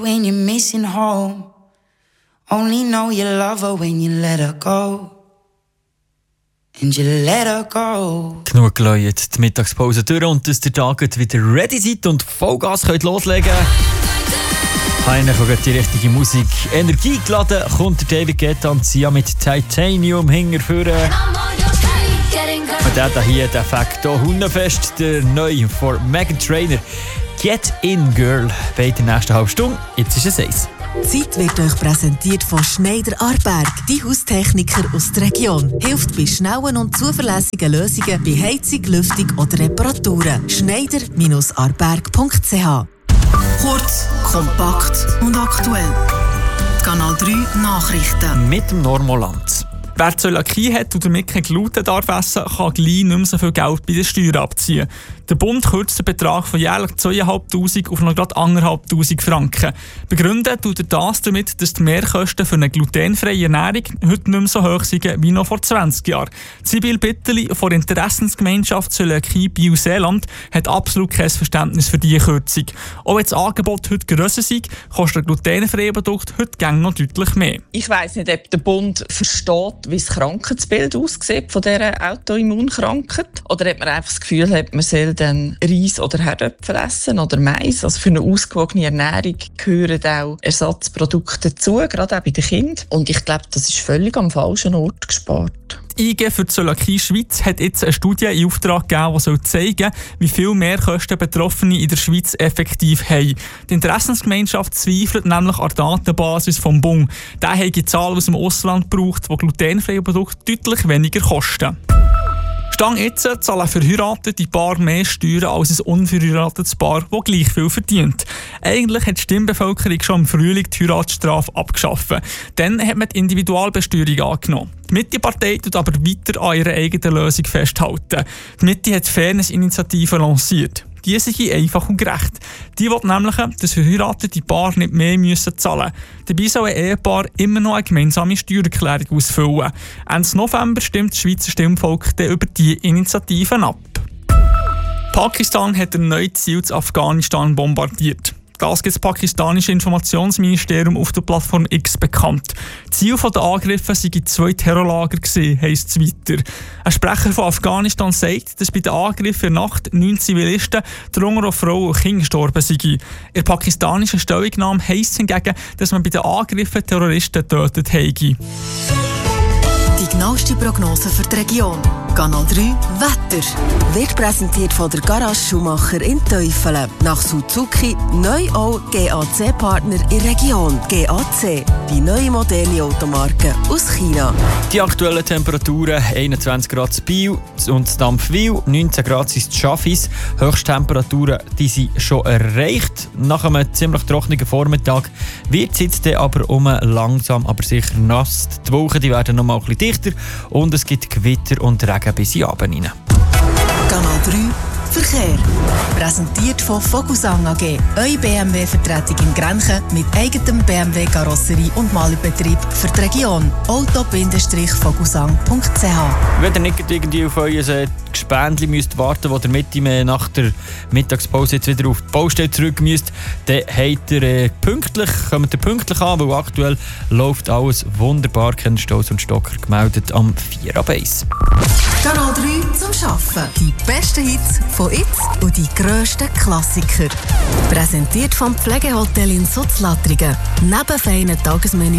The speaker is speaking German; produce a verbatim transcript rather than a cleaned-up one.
When you're missing home, only know you love her when you let her go. And you let her go. Genug geläutet, die Mittagspause durch und dass der Tag wieder ready seid und Vollgas könnt loslegen. Einer von die richtige Musik. Energie geladen kommt der David Guetta und Sia mit Titanium hinterführen. Und der hier, der Fakt hier, Hundefest, der neue von Meghan Trainor. Get in, Girl. Bei der nächsten halben Stunde. Jetzt ist es eins. Die Zeit wird euch präsentiert von Schneider Aarberg, die Haustechniker aus der Region. Hilft bei schnellen und zuverlässigen Lösungen bei Heizung, Lüftung oder Reparaturen. schneider Aarberg punkt c h. Kurz, kompakt und aktuell. Kanal drei Nachrichten. Mit dem Normoland. Wer Zöliakie hat und damit kein Gluten darf essen, kann gleich nicht mehr so viel Geld bei den Steuern abziehen. Der Bund kürzt den Betrag von jährlich zweitausendfünfhundert auf noch gerade eintausendfünfhundert Franken. Begründen tut er das damit, dass die Mehrkosten für eine glutenfreie Ernährung heute nicht mehr so hoch sind wie noch vor zwanzig Jahren. Sibyl Bitterli von der Interessensgemeinschaft Zöliakie Biel-Seeland hat absolut kein Verständnis für diese Kürzung. Auch wenn das Angebot heute grösser ist, kostet ein glutenfreies Produkt heute gerne noch deutlich mehr. Ich weiss nicht, ob der Bund versteht, wie das Krankheitsbild aussieht von dieser Autoimmunkrankheit. Oder ob man einfach das Gefühl hat, man soll dann Reis oder Herdöpfel essen oder Mais. Also für eine ausgewogene Ernährung gehören auch Ersatzprodukte dazu, gerade auch bei den Kindern. Und ich glaube, das ist völlig am falschen Ort gespart. Die I G für die Zöliakie Schweiz hat jetzt eine Studie in Auftrag gegeben, die zeigen soll, wie viel Mehrkosten Betroffene in der Schweiz effektiv haben. Die Interessensgemeinschaft zweifelt nämlich an der Datenbasis vom Bund. Der hat die Zahl aus dem Ausland gebraucht, die glutenfreie Produkte deutlich weniger kosten. Stand jetzt zahlen verheiratete Paar mehr Steuern als ein unverheiratetes Paar, das gleich viel verdient. Eigentlich hat die Stimmbevölkerung schon im Frühling die Heiratsstrafe abgeschafft. Dann hat man die Individualbesteuerung angenommen. Die Mitte-Partei tut aber weiter an ihrer eigenen Lösung festhalten. Die Mitte hat die Fairness-Initiative lanciert. Die sind einfach und gerecht. Die will nämlich, dass verheiratete Paare nicht mehr müssen zahlen müssen. Dabei soll ein Ehepaar immer noch eine gemeinsame Steuererklärung ausfüllen. Ende November stimmt das Schweizer Stimmvolk dann über diese Initiativen ab. Pakistan hat erneut Ziel zu Afghanistan bombardiert. Das gibt das pakistanische Informationsministerium auf der Plattform X bekannt. Ziel der Angriffe seien zwei Terrorlager gewesen, heisst es weiter. Ein Sprecher von Afghanistan sagt, dass bei den Angriffen in der Nacht neun Zivilisten, darunter auch Frauen und Kinder gestorben seien. In der pakistanischen Stellungnahme heisst es hingegen, dass man bei den Angriffen Terroristen getötet habe. Die genaueste Prognose für die Region. Kanal drei Wetter. Wird präsentiert von der Garage Schumacher in Teufelen. Nach Suzuki neu auch G A C-Partner in der Region. G A C, die neue moderne Automarke aus China. Die aktuellen Temperaturen: einundzwanzig Grad in Biel und Dampfwil, neunzehn Grad in Schaffhausen. Höchsttemperaturen die sind schon erreicht. Nach einem ziemlich trockenen Vormittag wird es jetzt aber um langsam, aber sicher nass. Die Wolken die werden noch mal ein bisschen dichter und es gibt Gewitter und Regen bis in den Abend rein. Kanal drei Verkehr. Präsentiert von Vogelsang A G. Eure B M W-Vertretung in Grenchen mit eigenem B M W-Karosserie und Malerbetrieb für die Region. auto Vogelsang punkt c h. Wenn ihr nicht irgendwie auf euer äh, Gespendli müsst warten, wo ihr mit ihm nach der Mittagspause jetzt wieder auf die Baustelle zurück müsst, dann habt ihr, äh, pünktlich, kommt ihr pünktlich an, weil aktuell läuft alles wunderbar. Kein Stoss und Stocker gemeldet am vier ab eins. Kanal drei zum Schaffen. Die besten Hits von jetzt und die grössten Klassiker. Präsentiert vom Pflegehotel in Sutzlattringen. Neben feinen Tagesmenü